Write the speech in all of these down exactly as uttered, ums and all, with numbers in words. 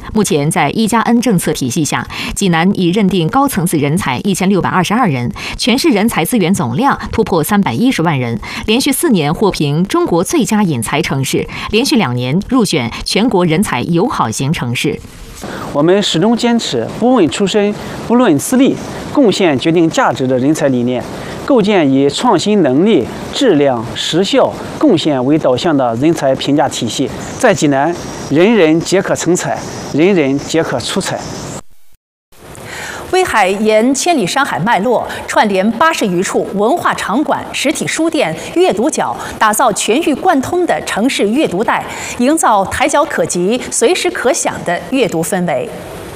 目前在一加 N 政策体系下，济南已认定高层次人才一千六百二十二人，全市人才资源总量突破三百一十万人，连续四年获评中国最佳引才城市，连续两年入选全国人才友好型城市。 我们始终坚持不问出身、不论资历，贡献决定价值的人才理念，构建以创新能力、质量、实效、贡献为导向的人才评价体系。在济南，人人皆可成才，人人皆可出彩。 威海沿千里山海脉络，串联八十余处文化场馆、实体书店、阅读角，打造全域贯通的城市阅读带，营造抬脚可及、随时可享的阅读氛围。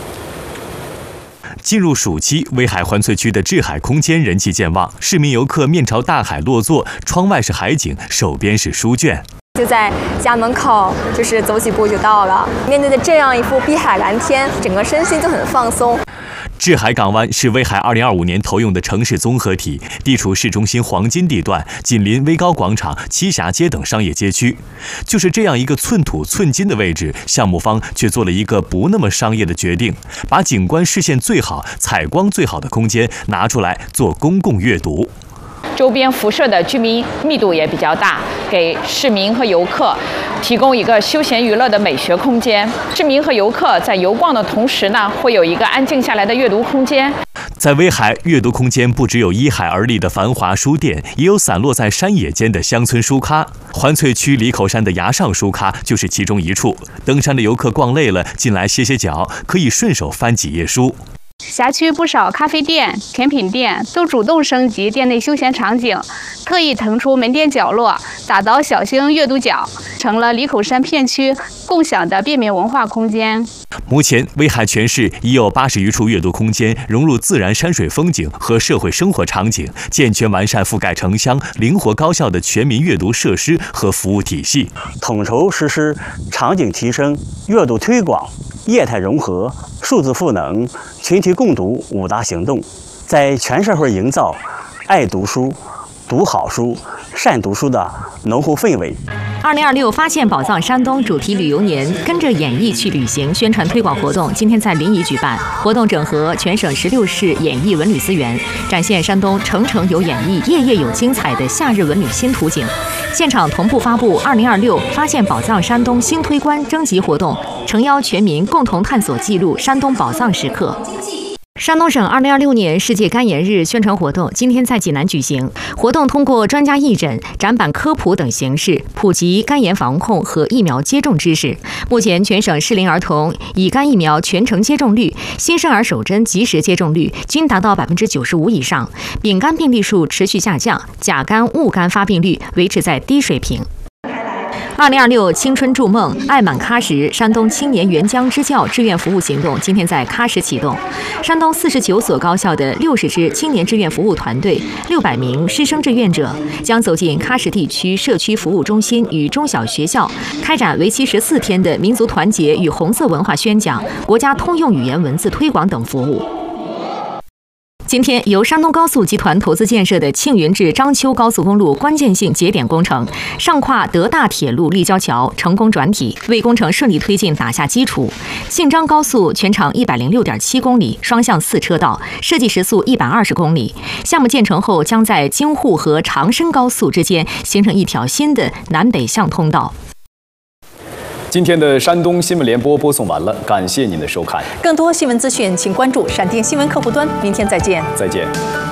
进入暑期，威海环翠区的智海空间人气健旺，市民游客面朝大海落座，窗外是海景，手边是书卷。 就在家门口，就是走几步就到了。面对着这样一幅碧海蓝天，整个身心就很放松。 智海港湾是威海二零二五年投用的城市综合体，地处市中心黄金地段，紧邻威高广场、栖霞街等商业街区。就是这样一个寸土寸金的位置，项目方却做了一个不那么商业的决定，把景观视线最好、采光最好的空间拿出来做公共阅读。 周边辐射的居民密度也比较大，给市民和游客提供一个休闲娱乐的美学空间。市民和游客在游逛的同时呢，会有一个安静下来的阅读空间。 在威海，阅读空间不只有依海而立的繁华书店，也有散落在山野间的乡村书咖。环翠区梨口山的崖上书咖就是其中一处。登山的游客逛累了，进来歇歇脚，可以顺手翻几页书。 辖区不少咖啡店、甜品店都主动升级店内休闲场景，特意腾出门店角落，打造小型阅读角，成了梨口山片区共享的便民文化空间。 目前，威海全市已有八十余处阅读空间融入自然山水风景和社会生活场景，健全完善覆盖城乡、灵活高效的全民阅读设施和服务体系， 统筹实施场景提升、阅读推广、业态融合、数字赋能、群体共读五大行动，在全社会营造爱读书、读好书、善读书的浓厚氛围。 二零二六发现宝藏山东主题旅游年，跟着演艺去旅行宣传推广活动今天在临沂举办。活动整合全省十六市演艺文旅资源，展现山东城城有演艺、夜夜有精彩的夏日文旅新图景。现场同步发布二零二六发现宝藏山东新推关征集活动，诚邀全民共同探索记录山东宝藏时刻。山东省二零二六年世界肝炎日宣传活动今天在济南举行。活动通过专家义诊、展板科普等形式，普及肝炎防控和疫苗接种知识。目前，全省适龄儿童乙肝疫苗全程接种率、新生儿首针及时接种率均达到百分之九十五以上，丙肝病例数持续下降，甲肝、戊肝发病率维持在低水平。二零二六青春筑梦，爱满喀什山东青年援疆支教志愿服务行动今天在喀什启动。山东四十九所高校的六十支青年志愿服务团队、六百名师生志愿者将走进喀什地区社区服务中心与中小学校，开展为期十四天的民族团结与红色文化宣讲、国家通用语言文字推广等服务。今天，由山东高速集团投资建设的庆云至章丘高速公路关键性节点工程上跨德大铁路立交桥成功转体，为工程顺利推进打下基础。庆章高速全长一百零六点七公里，双向四车道，设计时速一百二十公里。项目建成后，将在京沪和长深高速之间形成一条新的南北向通道。 今天的山东新闻联播播送完了，感谢您的收看。 更多新闻资讯，请关注闪电新闻客户端。明天再见。 再见。